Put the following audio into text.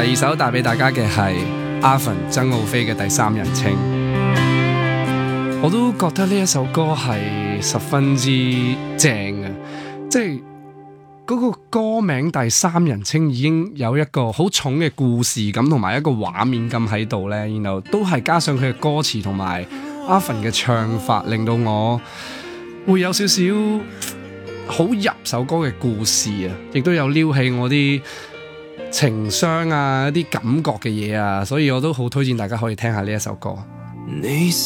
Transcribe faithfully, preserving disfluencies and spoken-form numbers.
二首帶俾大家嘅係阿馮曾奧飛嘅第三人稱，我都覺得呢一首歌係十分之正嘅，即係嗰個歌名第三人稱已經有一個好重嘅故事感同埋一個畫面感喺度呢，然後都係加上佢嘅歌詞同埋阿馮嘅唱法，令到我會有少少好入首歌嘅故事啊，亦都有撩起我啲情傷啊，一啲感覺嘅嘢啊，所以我都好推薦大家可以聽下呢一首歌。 你